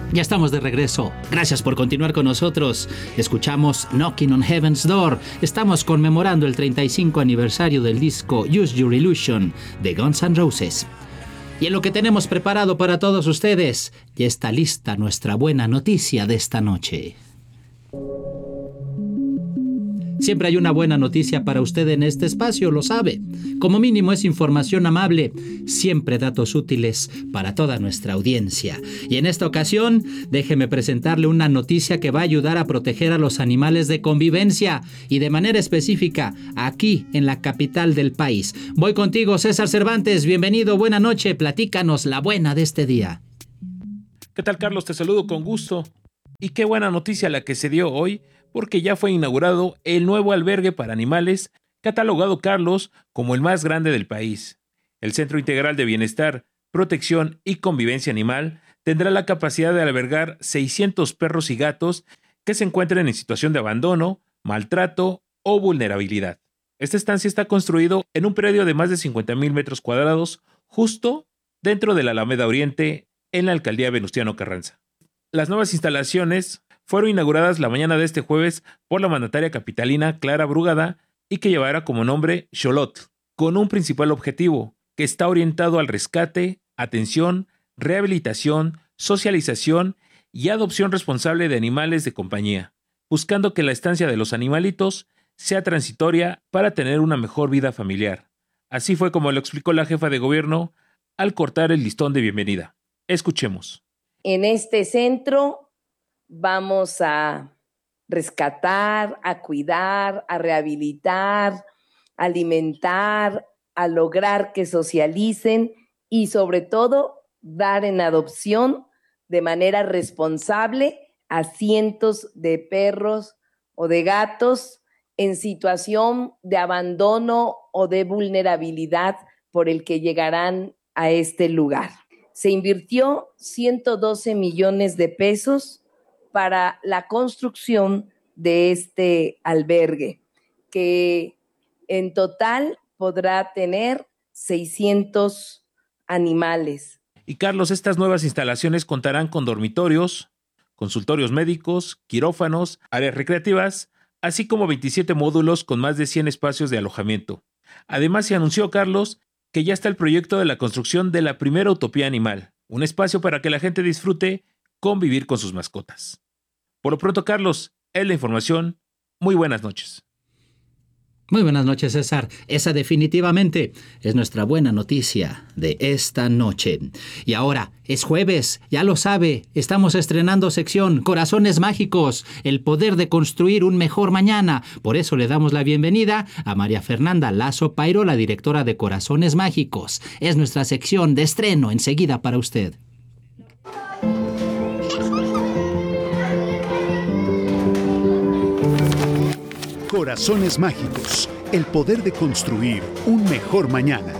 Ya estamos de regreso. Gracias por continuar con nosotros. Escuchamos Knocking on Heaven's Door. Estamos conmemorando el 35 aniversario del disco Use Your Illusion de Guns N' Roses. Y en lo que tenemos preparado para todos ustedes, ya está lista nuestra buena noticia de esta noche. Siempre hay una buena noticia para usted en este espacio, lo sabe. Como mínimo es información amable, siempre datos útiles para toda nuestra audiencia. Y en esta ocasión, déjeme presentarle una noticia que va a ayudar a proteger a los animales de convivencia y de manera específica aquí en la capital del país. Voy contigo, César Cervantes. Bienvenido, buena noche. Platícanos la buena de este día. ¿Qué tal, Carlos? Te saludo con gusto. Y qué buena noticia la que se dio hoy, porque ya fue inaugurado el nuevo albergue para animales, catalogado, Carlos, como el más grande del país. El Centro Integral de Bienestar, Protección y Convivencia Animal tendrá la capacidad de albergar 600 perros y gatos que se encuentren en situación de abandono, maltrato o vulnerabilidad. Esta estancia está construido en un predio de más de 50,000 metros cuadrados, justo dentro de la Alameda Oriente, en la alcaldía Venustiano Carranza. Las nuevas instalaciones fueron inauguradas la mañana de este jueves por la mandataria capitalina Clara Brugada y que llevará como nombre Xolotl, con un principal objetivo que está orientado al rescate, atención, rehabilitación, socialización y adopción responsable de animales de compañía, buscando que la estancia de los animalitos sea transitoria para tener una mejor vida familiar. Así fue como lo explicó la jefa de gobierno al cortar el listón de bienvenida. Escuchemos. En este centro vamos a rescatar, a cuidar, a rehabilitar, a alimentar, a lograr que socialicen y sobre todo dar en adopción de manera responsable a cientos de perros o de gatos en situación de abandono o de vulnerabilidad por el que llegarán a este lugar. Se invirtió 112 millones de pesos para la construcción de este albergue, que en total podrá tener 600 animales. Y Carlos, estas nuevas instalaciones contarán con dormitorios, consultorios médicos, quirófanos, áreas recreativas, así como 27 módulos con más de 100 espacios de alojamiento. Además, se anunció, Carlos, que ya está el proyecto de la construcción de la primera utopía animal, un espacio para que la gente disfrute convivir con sus mascotas. Por lo pronto, Carlos, es la información. Muy buenas noches. Muy buenas noches, César. Esa definitivamente es nuestra buena noticia de esta noche. Y ahora, es jueves, ya lo sabe, estamos estrenando sección Corazones Mágicos, el poder de construir un mejor mañana. Por eso le damos la bienvenida a María Fernanda Lazo Pairo, la directora de Corazones Mágicos. Es nuestra sección de estreno enseguida para usted. Corazones Mágicos, el poder de construir un mejor mañana.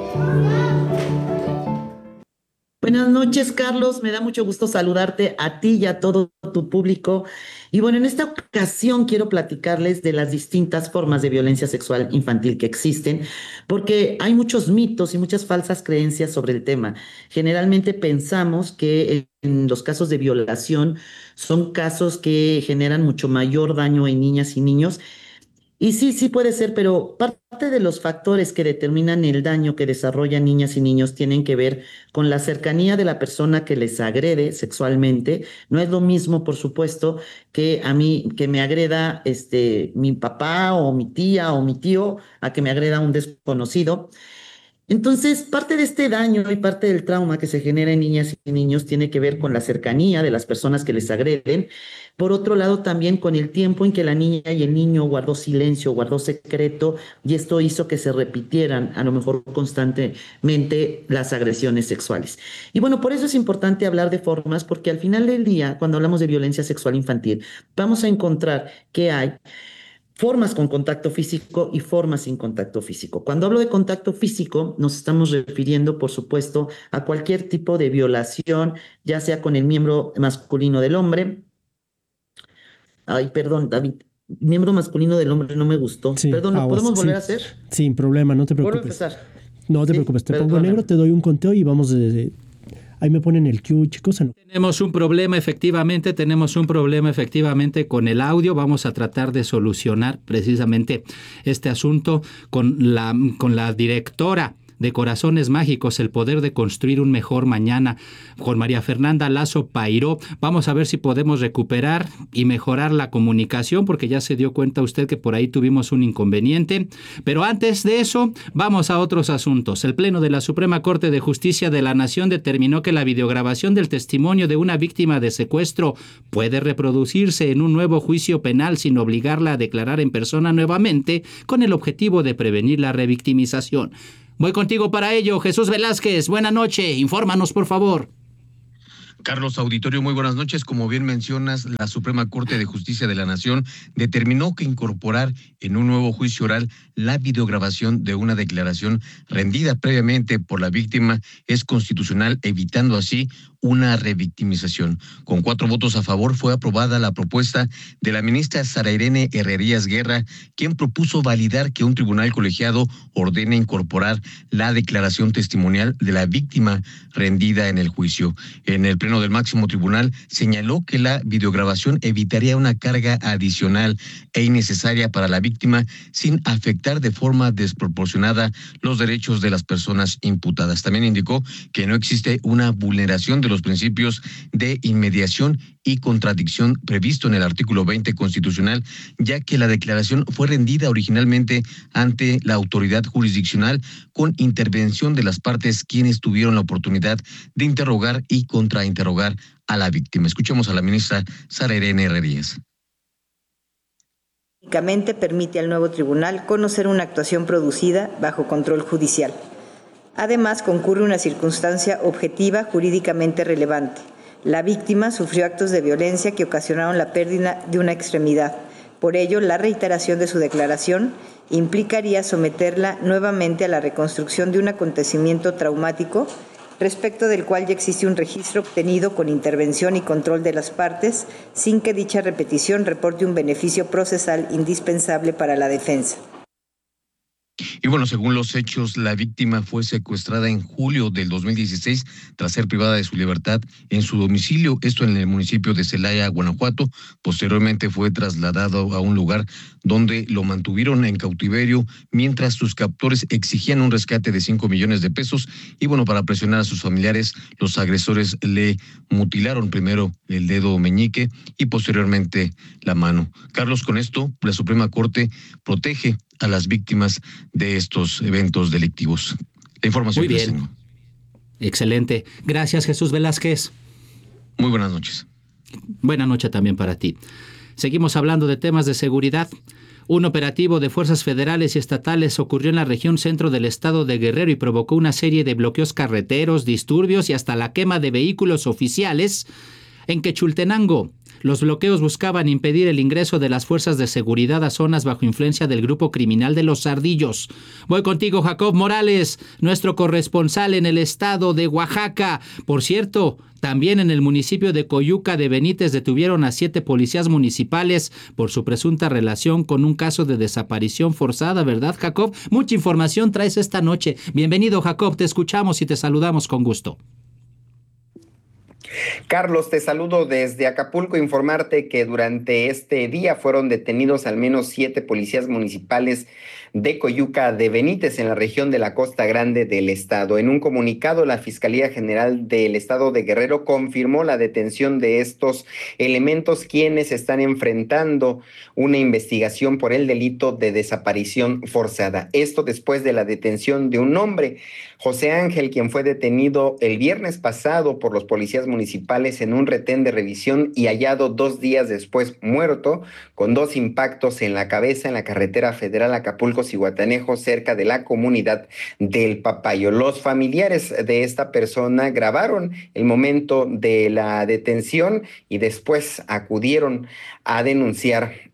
Buenas noches, Carlos. Me da mucho gusto saludarte a ti y a todo tu público. Y bueno, en esta ocasión quiero platicarles de las distintas formas de violencia sexual infantil que existen, porque hay muchos mitos y muchas falsas creencias sobre el tema. Generalmente pensamos que en los casos de violación son casos que generan mucho mayor daño en niñas y niños. Y sí puede ser, pero parte de los factores que determinan el daño que desarrollan niñas y niños tienen que ver con la cercanía de la persona que les agrede sexualmente. No es lo mismo, por supuesto, que a mí, que me agreda mi papá o mi tía o mi tío, a que me agreda un desconocido. Entonces, parte de este daño y parte del trauma que se genera en niñas y niños tiene que ver con la cercanía de las personas que les agreden. Por otro lado, también con el tiempo en que la niña y el niño guardó silencio, guardó secreto, y esto hizo que se repitieran, a lo mejor constantemente, las agresiones sexuales. Y bueno, por eso es importante hablar de formas, porque al final del día, cuando hablamos de violencia sexual infantil, vamos a encontrar que hay formas con contacto físico y formas sin contacto físico. Cuando hablo de contacto físico, nos estamos refiriendo, por supuesto, a cualquier tipo de violación, ya sea con el miembro masculino del hombre. Ay, perdón, David. Miembro masculino del hombre no me gustó. Sí, Perdón, ¿lo podemos volver sí, a hacer? Sin problema, no te Vuelvo a preocupes. empezar. No te Sí, preocupes, te pongo perdóname. negro, te doy un conteo y vamos Ahí me ponen el cue, chicos. Tenemos un problema efectivamente con el audio. Vamos a tratar de solucionar precisamente este asunto con la directora de Corazones Mágicos, el poder de construir un mejor mañana, con María Fernanda Lazo Pairó. Vamos a ver si podemos recuperar y mejorar la comunicación, porque ya se dio cuenta usted que por ahí tuvimos un inconveniente. Pero antes de eso, vamos a otros asuntos. El Pleno de la Suprema Corte de Justicia de la Nación determinó que la videograbación del testimonio de una víctima de secuestro puede reproducirse en un nuevo juicio penal sin obligarla a declarar en persona nuevamente, con el objetivo de prevenir la revictimización. Voy contigo para ello, Jesús Velázquez. Buena noche, infórmanos por favor. Carlos, auditorio, muy buenas noches. Como bien mencionas, la Suprema Corte de Justicia de la Nación determinó que incorporar en un nuevo juicio oral la videograbación de una declaración rendida previamente por la víctima es constitucional, evitando así una revictimización. Con 4 votos a favor fue aprobada la propuesta de la ministra Sara Irene Herrerías Guerra, quien propuso validar que un tribunal colegiado ordene incorporar la declaración testimonial de la víctima rendida en el juicio. En el Pleno del Máximo Tribunal señaló que la videograbación evitaría una carga adicional e innecesaria para la víctima sin afectar de forma desproporcionada los derechos de las personas imputadas. También indicó que no existe una vulneración de los principios de inmediación y contradicción previsto en el artículo 20 constitucional, ya que la declaración fue rendida originalmente ante la autoridad jurisdiccional con intervención de las partes quienes tuvieron la oportunidad de interrogar y contrainterrogar a la víctima. Escuchemos a la ministra Sara Irene Herrerías. Únicamente permite al nuevo tribunal conocer una actuación producida bajo control judicial. Además, concurre una circunstancia objetiva jurídicamente relevante. La víctima sufrió actos de violencia que ocasionaron la pérdida de una extremidad. Por ello, la reiteración de su declaración implicaría someterla nuevamente a la reconstrucción de un acontecimiento traumático, respecto del cual ya existe un registro obtenido con intervención y control de las partes, sin que dicha repetición reporte un beneficio procesal indispensable para la defensa. Y bueno, según los hechos, la víctima fue secuestrada en julio del 2016 tras ser privada de su libertad en su domicilio, esto en el municipio de Celaya, Guanajuato. Posteriormente fue trasladado a un lugar donde lo mantuvieron en cautiverio mientras sus captores exigían un rescate de 5 millones de pesos. Y bueno, para presionar a sus familiares, los agresores le mutilaron primero el dedo meñique y posteriormente la mano. Carlos, con esto, la Suprema Corte protege a las víctimas de estos eventos delictivos. La información muy bien. Que les tengo. Excelente. Gracias, Jesús Velázquez. Muy buenas noches. Buena noche también para ti. Seguimos hablando de temas de seguridad. Un operativo de fuerzas federales y estatales ocurrió en la región centro del estado de Guerrero y provocó una serie de bloqueos carreteros, disturbios y hasta la quema de vehículos oficiales en Quechultenango. Los bloqueos buscaban impedir el ingreso de las fuerzas de seguridad a zonas bajo influencia del grupo criminal de los Ardillos. Voy contigo, Jacob Morales, nuestro corresponsal en el estado de Oaxaca. Por cierto, también en el municipio de Coyuca de Benítez detuvieron a 7 policías municipales por su presunta relación con un caso de desaparición forzada, ¿verdad, Jacob? Mucha información traes esta noche. Bienvenido, Jacob, te escuchamos y te saludamos con gusto. Carlos, te saludo desde Acapulco. Informarte que durante este día fueron detenidos al menos 7 policías municipales de Coyuca de Benítez en la región de la Costa Grande del estado. En un comunicado, la Fiscalía General del Estado de Guerrero confirmó la detención de estos elementos, quienes están enfrentando una investigación por el delito de desaparición forzada. Esto después de la detención de un hombre, José Ángel, quien fue detenido el viernes pasado por los policías municipales en un retén de revisión y hallado 2 días después muerto, con 2 impactos en la cabeza en la carretera federal Acapulco-Zihuatanejo, cerca de la comunidad del Papayo. Los familiares de esta persona grabaron el momento de la detención y después acudieron a denunciar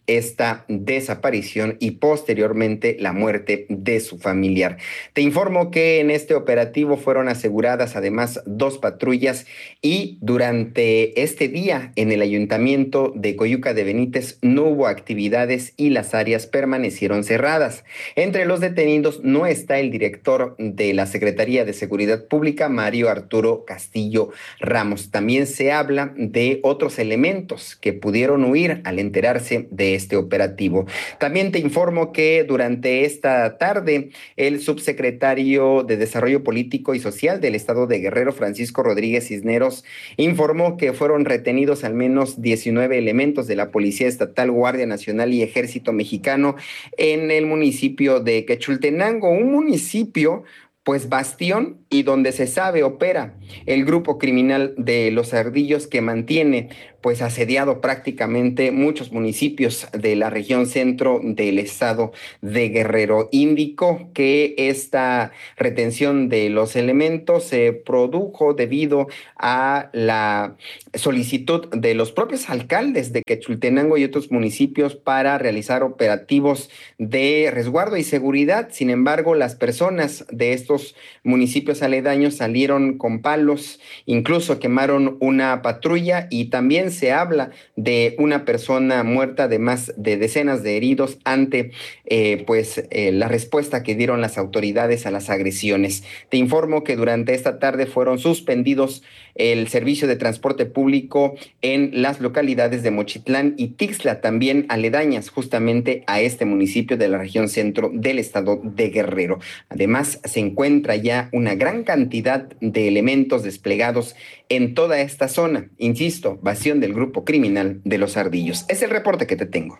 esta desaparición y posteriormente la muerte de su familiar. Te informo que en este operativo fueron aseguradas además 2 patrullas y durante este día en el ayuntamiento de Coyuca de Benítez no hubo actividades y las áreas permanecieron cerradas. Entre los detenidos no está el director de la Secretaría de Seguridad Pública, Mario Arturo Castillo Ramos. También se habla de otros elementos que pudieron huir al enterarse de este operativo. También te informo que durante esta tarde el subsecretario de Desarrollo Político y Social del Estado de Guerrero, Francisco Rodríguez Cisneros, informó que fueron retenidos al menos 19 elementos de la Policía Estatal, Guardia Nacional y Ejército Mexicano en el municipio de Quechultenango, un municipio pues bastión y donde se sabe opera el grupo criminal de Los Ardillos, que mantiene pues asediado prácticamente muchos municipios de la región centro del estado de Guerrero. Indicó que esta retención de los elementos se produjo debido a la solicitud de los propios alcaldes de Quechultenango y otros municipios para realizar operativos de resguardo y seguridad. Sin embargo, las personas de estos municipios aledaños salieron con palos, incluso quemaron una patrulla y también se habla de una persona muerta, además de decenas de heridos ante la respuesta que dieron las autoridades a las agresiones. Te informo que durante esta tarde fueron suspendidos el servicio de transporte público en las localidades de Mochitlán y Tixla, también aledañas justamente a este municipio de la región centro del estado de Guerrero. Además, se encuentra ya una gran cantidad de elementos desplegados en toda esta zona. Insisto, bastión del grupo criminal de Los Ardillos. Es el reporte que te tengo.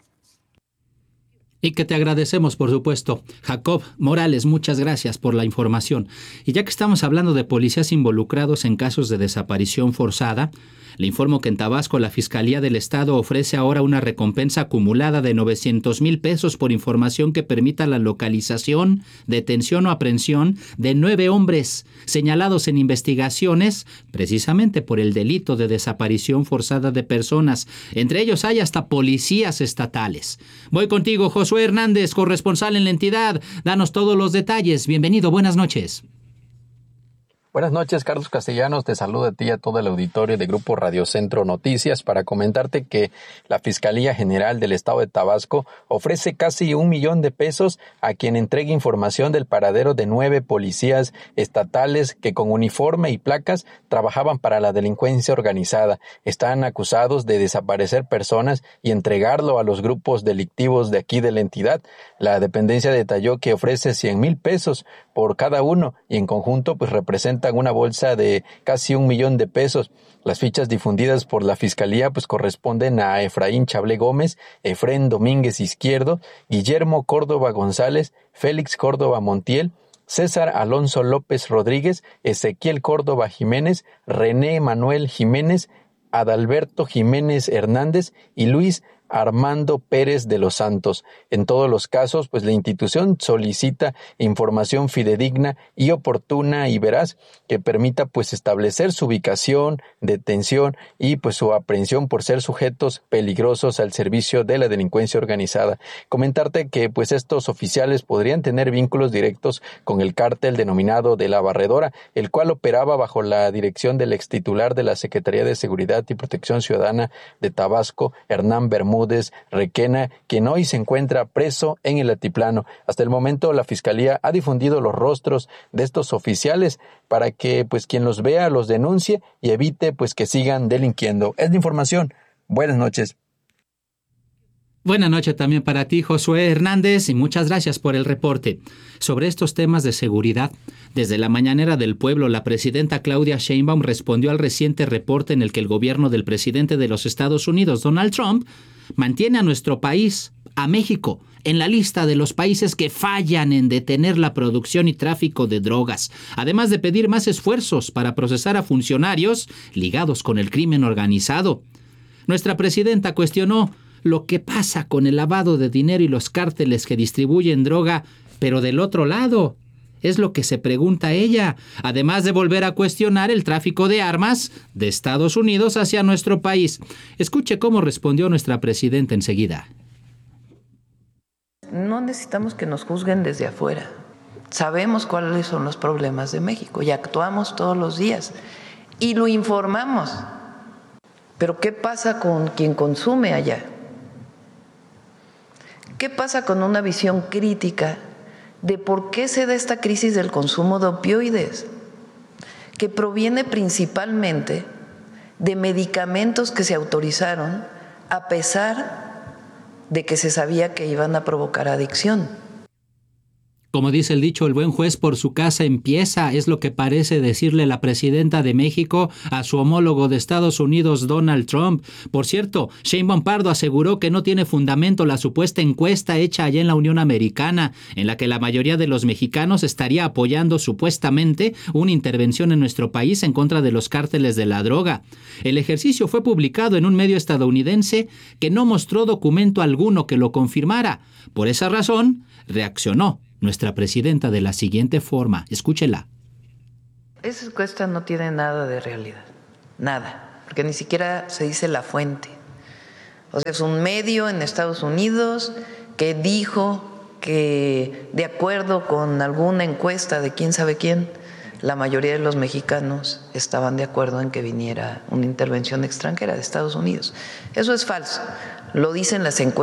Y que te agradecemos, por supuesto. Jacob Morales, muchas gracias por la información. Y ya que estamos hablando de policías involucrados en casos de desaparición forzada, le informo que en Tabasco la Fiscalía del Estado ofrece ahora una recompensa acumulada de 900,000 pesos por información que permita la localización, detención o aprehensión de 9 hombres señalados en investigaciones precisamente por el delito de desaparición forzada de personas. Entre ellos hay hasta policías estatales. Voy contigo, Josué Hernández, corresponsal en la entidad. Danos todos los detalles. Bienvenido, buenas noches. Buenas noches, Carlos Castellanos. Te saludo a ti y a todo el auditorio de Grupo Radio Centro Noticias para comentarte que la Fiscalía General del Estado de Tabasco ofrece casi 1 millón de pesos a quien entregue información del paradero de 9 policías estatales que con uniforme y placas trabajaban para la delincuencia organizada. Están acusados de desaparecer personas y entregarlo a los grupos delictivos de aquí de la entidad. La dependencia detalló que ofrece 100,000 pesos por cada uno y en conjunto pues representa una bolsa de casi 1 millón de pesos. Las fichas difundidas por la Fiscalía pues corresponden a Efraín Chablé Gómez, Efrén Domínguez Izquierdo, Guillermo Córdoba González, Félix Córdoba Montiel, César Alonso López Rodríguez, Ezequiel Córdoba Jiménez, René Manuel Jiménez, Adalberto Jiménez Hernández y Luis Armando Pérez de los Santos. En todos los casos, pues la institución solicita información fidedigna y oportuna y veraz que permita pues establecer su ubicación, detención y pues su aprehensión por ser sujetos peligrosos al servicio de la delincuencia organizada. Comentarte que pues estos oficiales podrían tener vínculos directos con el cártel denominado de La Barredora, el cual operaba bajo la dirección del extitular de la Secretaría de Seguridad y Protección Ciudadana de Tabasco, Hernán Bermúdez Requena, quien hoy se encuentra preso en el altiplano. Hasta el momento la Fiscalía ha difundido los rostros de estos oficiales para que pues quien los vea los denuncie y evite pues que sigan delinquiendo. Es la información. Buenas noches. Buenas noches también para ti, Josué Hernández, y muchas gracias por el reporte. Sobre estos temas de seguridad, desde la mañanera del pueblo, la presidenta Claudia Sheinbaum respondió al reciente reporte en el que el gobierno del presidente de los Estados Unidos, Donald Trump, mantiene a nuestro país, a México, en la lista de los países que fallan en detener la producción y tráfico de drogas, además de pedir más esfuerzos para procesar a funcionarios ligados con el crimen organizado. Nuestra presidenta cuestionó lo que pasa con el lavado de dinero y los cárteles que distribuyen droga, pero del otro lado. Es lo que se pregunta ella, además de volver a cuestionar el tráfico de armas de Estados Unidos hacia nuestro país. Escuche cómo respondió nuestra presidenta enseguida. no necesitamos que nos juzguen desde afuera. Sabemos cuáles son los problemas de México y actuamos todos los días y lo informamos. Pero ¿qué pasa con quien consume allá? ¿Qué pasa con una visión crítica de por qué se da esta crisis del consumo de opioides, que proviene principalmente de medicamentos que se autorizaron a pesar de que se sabía que iban a provocar adicción? Como dice el dicho, el buen juez por su casa empieza, es lo que parece decirle la presidenta de México a su homólogo de Estados Unidos, Donald Trump. Por cierto, Sheinbaum Pardo aseguró que no tiene fundamento la supuesta encuesta hecha allá en la Unión Americana, en la que la mayoría de los mexicanos estaría apoyando supuestamente una intervención en nuestro país en contra de los cárteles de la droga. El ejercicio fue publicado en un medio estadounidense que no mostró documento alguno que lo confirmara. Por esa razón, reaccionó nuestra presidenta de la siguiente forma. Escúchela. Esa encuesta no tiene nada de realidad, nada, porque ni siquiera se dice la fuente. O sea, es un medio en Estados Unidos que dijo que, de acuerdo con alguna encuesta de quién sabe quién, la mayoría de los mexicanos estaban de acuerdo en que viniera una intervención extranjera de Estados Unidos. Eso es falso. Lo dicen las encuestas.